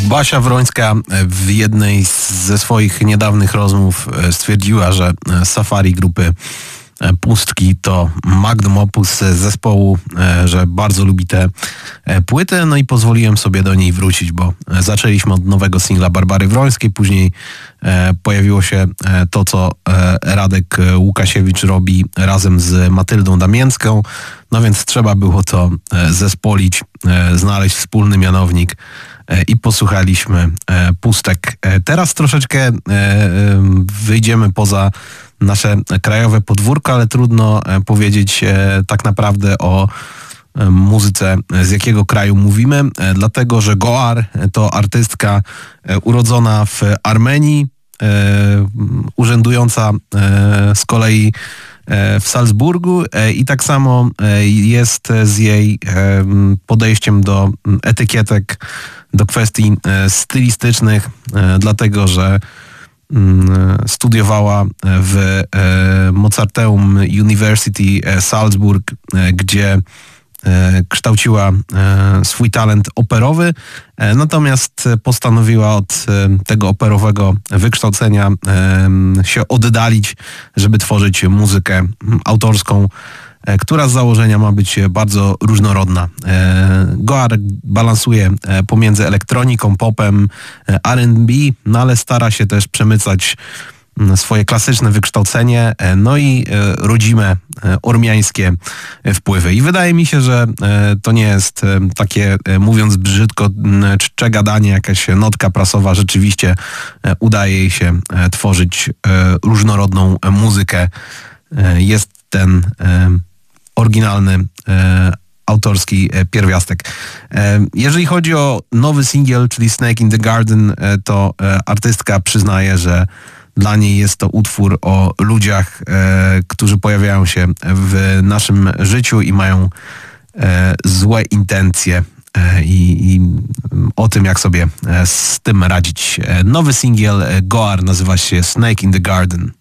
Basia Wrońska w jednej ze swoich niedawnych rozmów stwierdziła, że Safari grupy Pustki to magnum opus zespołu, że bardzo lubi tę płytę, no i pozwoliłem sobie do niej wrócić, bo zaczęliśmy od nowego singla Barbary Wrońskiej, później pojawiło się to, co Radek Łukasiewicz robi razem z Matyldą Damięcką, no więc trzeba było to zespolić, znaleźć wspólny mianownik i posłuchaliśmy Pustek. Teraz troszeczkę wyjdziemy poza nasze krajowe podwórko, ale trudno powiedzieć tak naprawdę o muzyce, z jakiego kraju mówimy, dlatego że Goar to artystka urodzona w Armenii, urzędująca z kolei w Salzburgu i tak samo jest z jej podejściem do etykietek, do kwestii stylistycznych, dlatego że studiowała w Mozarteum University Salzburg, gdzie kształciła swój talent operowy, natomiast postanowiła od tego operowego wykształcenia się oddalić, żeby tworzyć muzykę autorską, która z założenia ma być bardzo różnorodna. Goar balansuje pomiędzy elektroniką, popem, R&B, no ale stara się też przemycać swoje klasyczne wykształcenie, no i rodzime ormiańskie wpływy. I wydaje mi się, że to nie jest takie, mówiąc brzydko, czcze gadanie, jakaś notka prasowa. Rzeczywiście udaje jej się tworzyć różnorodną muzykę. Jest ten oryginalny autorski pierwiastek. Jeżeli chodzi o nowy singiel, czyli Snake in the Garden, to artystka przyznaje, że dla niej jest to utwór o ludziach, którzy pojawiają się w naszym życiu i mają złe intencje i o tym, jak sobie z tym radzić. Nowy singiel Goar nazywa się Snake in the Garden.